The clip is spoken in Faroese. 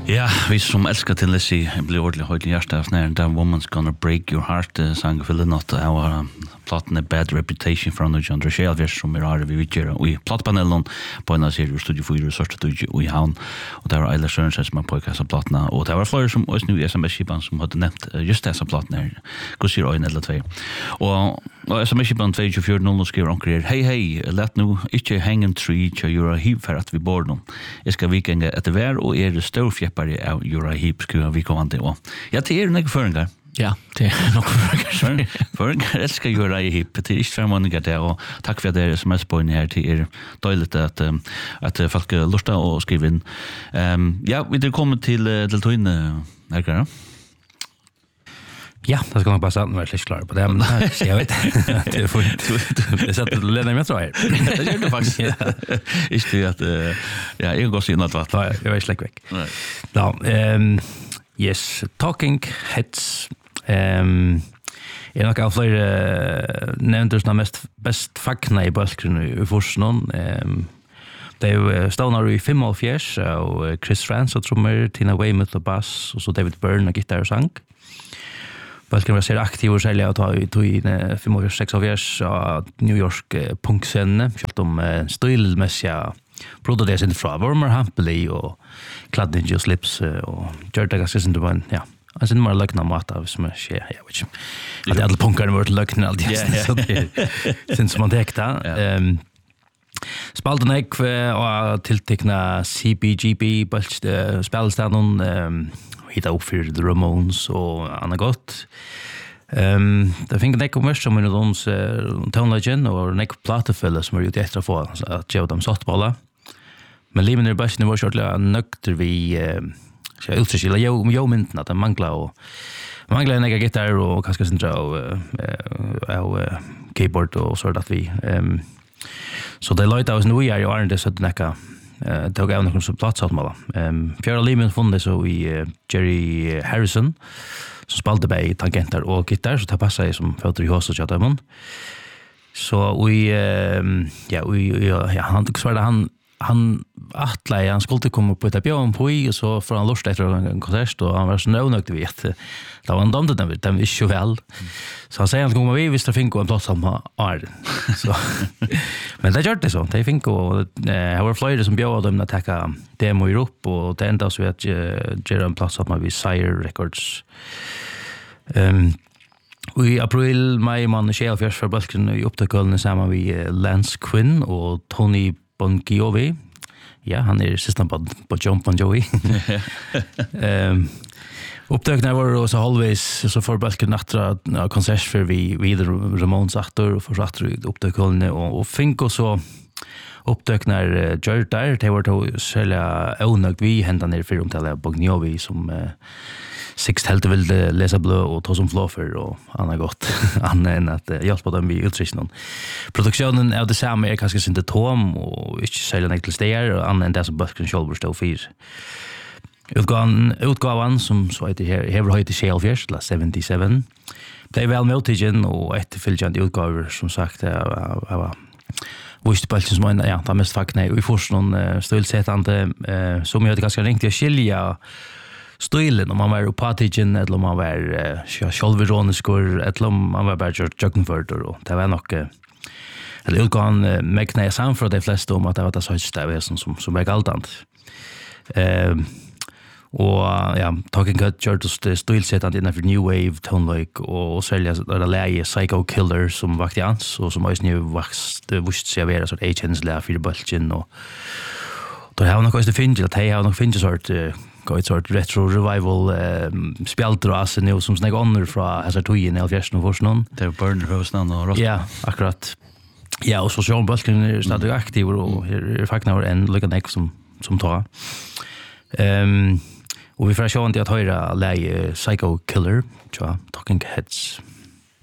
Ja, vi som älskar till Lizzie blir ordentligt höjt i hjärtat när That Woman's Gonna Break Your Heart sang för något av platten Bad Reputation från Alexander Shelvers som är vi vidare och i plattpanelen på en serie Studio 4 sorts studio och i havn och där var Ayla Sörensson som på kassa plattorna och det var flera som också nu SMS-skipan som hade nämnt just dessa plattorna hur ser ögon eller två och SMS-skipan 2400 skriver onkel hej let nu inte hang en tree to your heap för att vi bor dem jag ska vikänga att det var och är det storfjeppare av your heap skulle vi komma till och jag det några föringar. Ja, det nog för jag ska göra i hip det är inte för många där och tack för det SMS på här till dåligt att folk lusta och skriva in. Ja, vi kommer till Deltoin här. Ja, det ska nog passa att vara lite klar på det. Men jag vet det får det sätter Lena med tror jag. Det gör det faktiskt. Inte att ja, jag går så in att vara. Jag är släck veck. Ja, yes, Talking Heads nog av flera nämnder som bäst fackna i balken i Forsnon. Det är stånar i 5,5 och Chris Frans och trummor, Tina Weymouth och bass och så David Byrne och gitarr och sång. Balken var ser aktiv och sälja och ta i 5,6 av New York punkscenen. Kört om stilmässiga produceras inte från Warmer Hampeley och Cladding Just Lips och Jordan Gassis inte var ja. Alltså mer lögna mat av som är jag vet inte. Att alla punkar var lögna alltid så det sen som man täckta. Spalten ek och tillteckna CBGB bulch spelstaden hitta upp för The Ramones och Anna Gott. Det finns en kommersiell som en av dems Tone Legend och en platefälla som är ute efter att få att ge dem softbollar. Men livet är bäst nu var shortly nökter vi jag uttryckla jag minns att det manglar en egen gitarr och kanske sen och keyboard och så att vi så det låter oss nu är ju inte så att näka tog jag någon som plats att måla. Fjärde limen funde så i Jerry Harrison så spelade bei tangenter och gitarr så det passar som fötter i hus och chatta man. Så vi han svarade han atla han skulle komma på ett björn på och så får han lust efter en konsert och han var så nöjd vet det var en dom den är ju väl så han säger att kommer vi visst finko en plats som är så men det gör det så det finko har flyger som bjöd dem att ta demo i Europa och det ända så att göra en plats som vi Sire Records i april maj man själv för balken i upptäckten samman vi Lance Quinn och Tony Bon Jovi. Ja, han är system på John Bon Jovi. Upptäckna var så halvvägs så för balken nattra konsert för vi vidare Ramones aktor och för att upptäckna och finko så upptäckna Jared där det var då sälja onögt vi hända ner för omtala Bon Jovi som Sixt helt vill läsa blå och ta som fluffer och Anna gott än att hjälpa dem vi utrustningen. Produktionen är det samma är kanske inte tom och inte sälja ner till städer och annan det som Busk Control står för. Utgåvan som så heter här har det Shelfish 77. Det är väl multigen och efterföljande utgåvor som sagt var visst på som man ja, det mest fackna i forskningen stilsättande som jag ganska riktigt att skilja stilen om man var upatigen eller om man var självironiskor eller om man var bara juggenförder och det var nog eller utgån mäkna sam för de flesta om att det var det sådär väsen som var galtant och ja talking cut just stilsättande innanför new wave tone like och sälja det läge Psycho Killer som vaktians och som också nu växte visst servera så att agents lär för bulchen och då har nog också finns att jag har nog finns sort ett sort retro revival speltras nu som snägg honor från alltså tojen i fjärsten och forsnon det Burner Rosen och Ross. Ja, akkurat. Ja, och så Jean Bulken är stadigt aktiv och är facknar en lika näck som tar. Och vi får se om det att höra läge Psycho Killer, tror jag, Talking Heads.